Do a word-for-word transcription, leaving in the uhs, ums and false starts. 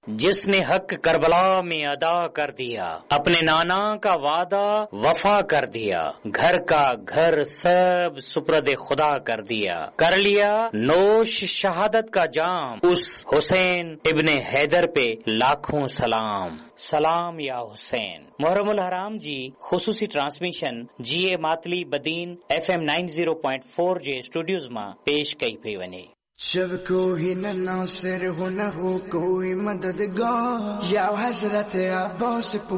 जिसने हक करबला में अदा कर दिया, अपने नाना का वादा वफा कर दिया, घर का घर सब सुपुर्द खुदा कर दिया, कर लिया नोश शहादत का जाम, उस हुसैन इब्ने हैदर पे लाखों सलाम। सलाम या हुसैन। मुहर्रमुल हराम जी खुसूसी ट्रांसमिशन जी ए Matali Badin F M ninety point four जे स्टूडियोज में पेश कई पे वने। जब कोई न नासिर हो न हो कोई मददगार, या हजरत अब्बास